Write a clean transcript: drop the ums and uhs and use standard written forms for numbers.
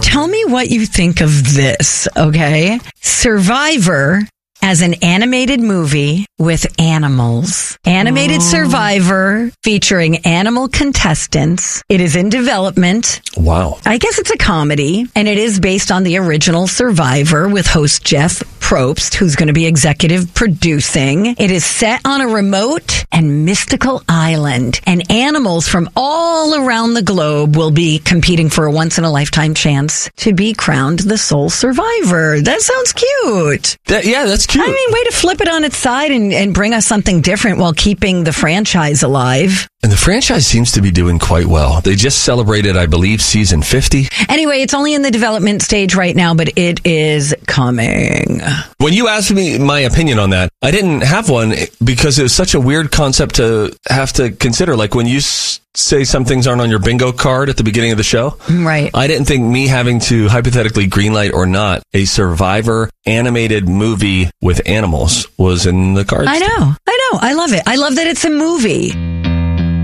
tell me what you think of this, okay? Survivor as an animated movie with animals. Animated Survivor featuring animal contestants. It is in development. Wow. I guess it's a comedy, and it is based on the original Survivor with host Jeff Probst, who's going to be executive producing. It is set on a remote and mystical island, and animals from all around the globe will be competing for a once-in-a-lifetime chance to be crowned the sole survivor. That sounds cute. That's cute. I mean, way to flip it on its side and bring us something different while keeping the franchise alive. And the franchise seems to be doing quite well. They just celebrated, I believe, season 50. Anyway, it's only in the development stage right now, but it is coming. When you asked me my opinion on that, I didn't have one because it was such a weird concept to have to consider. Like when you say some things aren't on your bingo card at the beginning of the show. Right. I didn't think me having to hypothetically greenlight or not a Survivor animated movie with animals was in the cards. I know. I love it. I love that it's a movie.